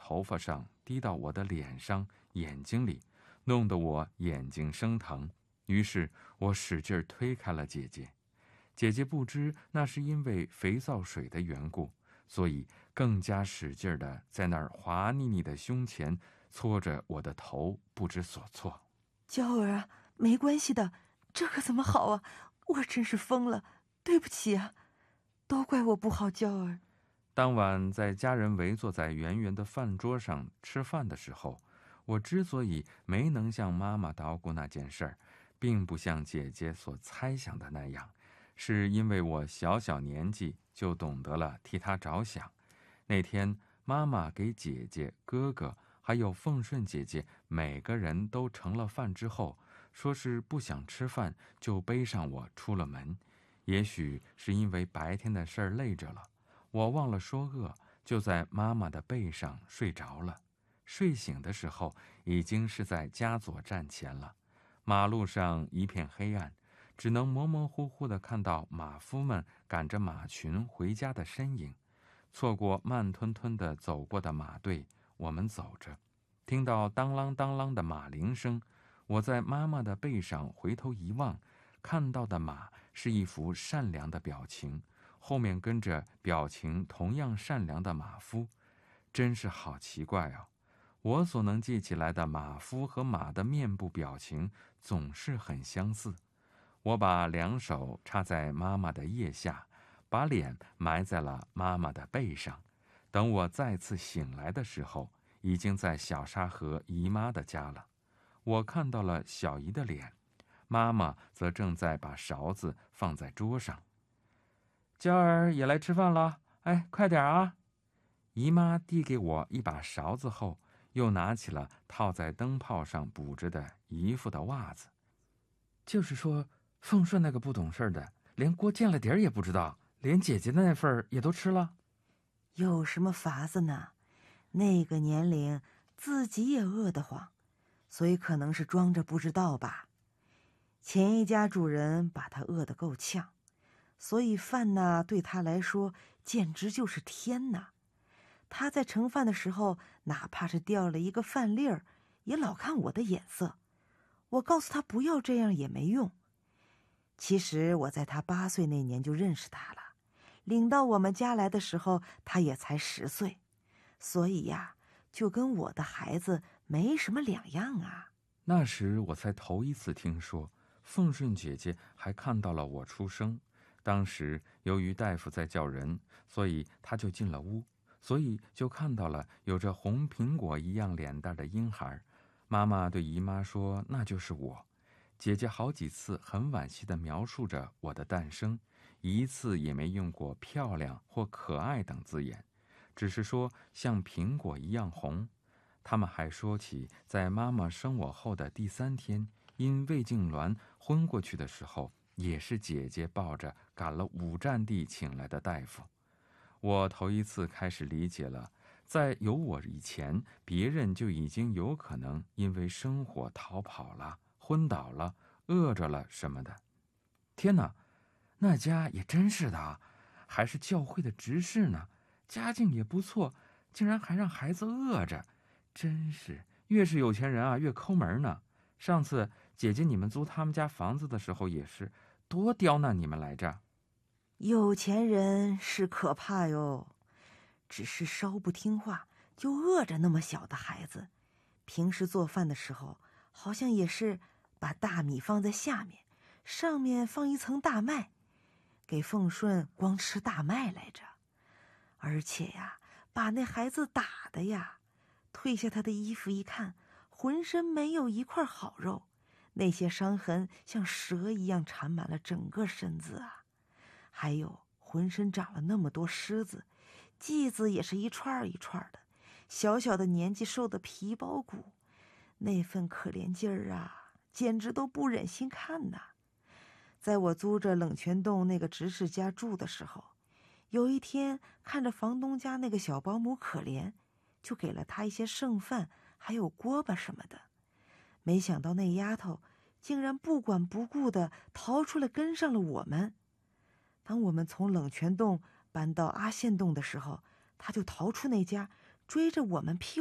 头发上，滴到我的脸上、眼睛里，弄得我眼睛生疼。于是我使劲推开了姐姐。姐姐不知那是因为肥皂水的缘故，所以更加使劲地在那儿滑腻腻的胸前搓着我的头，不知所措。 娇儿啊，没关系的，这可怎么好啊？我真是疯了，对不起啊，都怪我不好，娇儿。 当晚在家人围坐在圆圆的饭桌上吃饭的时候，我之所以没能向妈妈捣鼓那件事儿，并不像姐姐所猜想的那样，是因为我小小年纪就懂得了替她着想。那天妈妈给姐姐、哥哥还有凤顺姐姐每个人都盛了饭之后，说是不想吃饭，就背上我出了门。也许是因为白天的事儿累着了，我忘了说饿，就在妈妈的背上睡着了。睡醒的时候，已经是在家左站前了。马路上一片黑暗，只能模模糊糊地看到马夫们赶着马群回家的身影。错过慢吞吞地走过的马队，我们走着，听到当啷当啷的马铃声。我在妈妈的背上回头一望，看到的马是一副善良的表情，后面跟着表情同样善良的马夫。真是好奇怪哦，我所能记起来的马夫和马的面部表情总是很相似。我把两手插在妈妈的腋下，把脸埋在了妈妈的背上。等我再次醒来的时候，已经在小沙河姨妈的家了。我看到了小姨的脸，妈妈则正在把勺子放在桌上。娇儿也来吃饭了，哎，快点啊！姨妈递给我一把勺子后，又拿起了套在灯泡上补着的姨父的袜子。就是说，凤顺那个不懂事的，连锅见了底儿也不知道，连姐姐的那份儿也都吃了。 有什么法子呢？那个年龄自己也饿得慌，所以可能是装着不知道吧。前一家主人把他饿得够呛，所以饭呢对他来说简直就是天哪。他在盛饭的时候，哪怕是掉了一个饭粒儿，也老看我的眼色。我告诉他不要这样也没用。其实我在他8岁那年就认识他了，领到我们家来的时候，他也才10岁，所以呀，就跟我的孩子没什么两样啊。 那时我才头一次听说，凤顺姐姐还看到了我出生。当时由于大夫在叫人，所以她就进了屋，所以就看到了有着红苹果一样脸蛋的婴孩。妈妈对姨妈说，那就是我。姐姐好几次很惋惜地描述着我的诞生，一次也没用过漂亮或可爱等字眼，只是说像苹果一样红。他们还说起在妈妈生我后的第3天，因胃痉挛昏过去的时候，也是姐姐抱着赶了5站地请来的大夫。我头一次开始理解了，在有我以前，别人就已经有可能因为生火逃跑了、昏倒了、饿着了什么的。天哪，那家也真是的啊，还是教会的执事呢，家境也不错，竟然还让孩子饿着，真是越是有钱人啊，越抠门呢。上次姐姐你们租他们家房子的时候也是，多刁难你们来着。 有钱人是可怕哟，只是稍不听话就饿着那么小的孩子。平时做饭的时候，好像也是把大米放在下面，上面放一层大麦，给凤顺光吃大麦来着。而且呀，把那孩子打的呀，褪下他的衣服一看，浑身没有一块好肉，那些伤痕像蛇一样缠满了整个身子啊。还有浑身长了那么多虱子，剂子也是一串一串的，小小的年纪瘦得皮包骨，那份可怜劲儿啊，简直都不忍心看呐。在我租着冷泉洞那个执事家住的时候，有一天看着房东家那个小保姆可怜，就给了她一些剩饭还有锅巴什么的。没想到那丫头竟然不管不顾地逃出来跟上了我们。当我们从冷泉洞搬到阿县洞的时候，他就逃出那家，追着我们屁